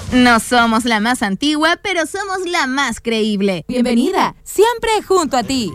No somos la más antigua, pero somos la más creíble. Bienvenida, siempre junto a ti.